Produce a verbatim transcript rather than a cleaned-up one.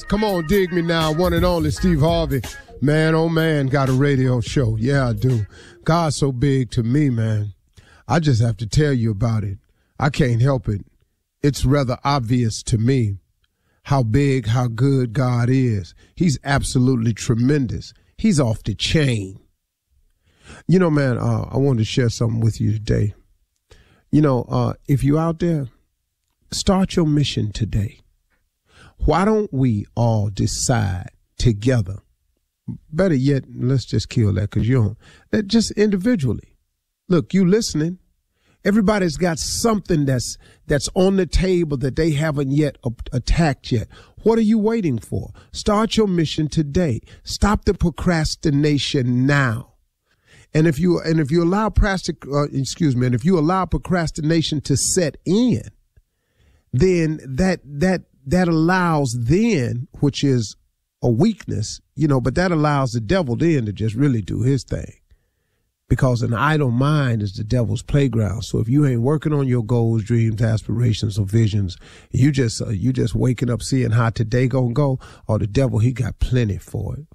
Yes, come on, dig me now. One and only Steve Harvey. Man, oh man, got a radio show. Yeah, I do. God's so big to me, man. I just have to tell you about it. I can't help it. It's rather obvious to me how big, how good God is. He's absolutely tremendous. He's off the chain. You know, man, uh, I wanted to share something with you today. You know, uh, if you're out there, start your mission today. Why don't we all decide together? Better yet, let's just kill that because you don't. That just individually. Look, you listening. Everybody's got something that's that's on the table that they haven't yet attacked yet. What are you waiting for? Start your mission today. Stop the procrastination now. And if you and if you allow plastic, uh, excuse me, and if you allow procrastination to set in, then that that that allows then, which is a weakness, you know, but that allows the devil then to just really do his thing. Because an idle mind is the devil's playground. So if you ain't working on your goals, dreams, aspirations, or visions, you just uh, you just waking up seeing how today gonna go, or the devil, he got plenty for it.